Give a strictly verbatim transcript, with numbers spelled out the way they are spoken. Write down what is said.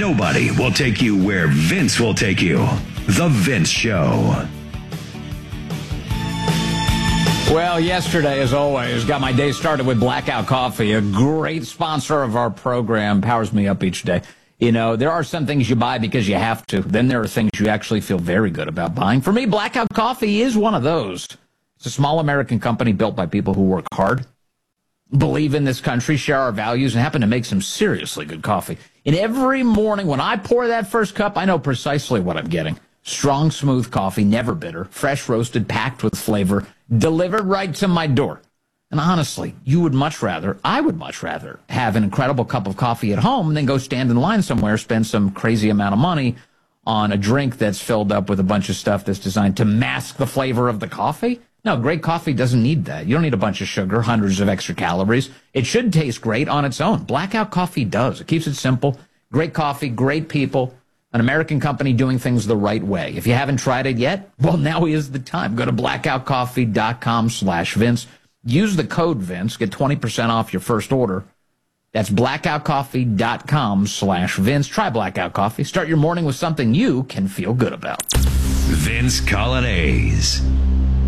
Nobody will take you where Vince will take you. The Vince Show. Well, yesterday, as always, got my day started with Blackout Coffee, a great sponsor of our program, powers me up each day. You know, there are some things you buy because you have to. Then there are things you actually feel very good about buying. For me, Blackout Coffee is one of those. It's a small American company built by people who work hard, believe in this country, share our values, and happen to make some seriously good coffee. And every morning when I pour that first cup, I know precisely what I'm getting. Strong, smooth coffee, never bitter, fresh roasted, packed with flavor, delivered right to my door. And honestly, you would much rather, I would much rather, have an incredible cup of coffee at home than go stand in line somewhere, spend some crazy amount of money on a drink that's filled up with a bunch of stuff that's designed to mask the flavor of the coffee. No, great coffee doesn't need that. You don't need a bunch of sugar, hundreds of extra calories. It should taste great on its own. Blackout Coffee does. It keeps it simple. Great coffee, great people, an American company doing things the right way. If you haven't tried it yet, well, now is the time. Go to blackoutcoffee.com slash Vince. Use the code Vince. Get twenty percent off your first order. That's blackoutcoffee.com slash Vince. Try Blackout Coffee. Start your morning with something you can feel good about. Vince Coglianese.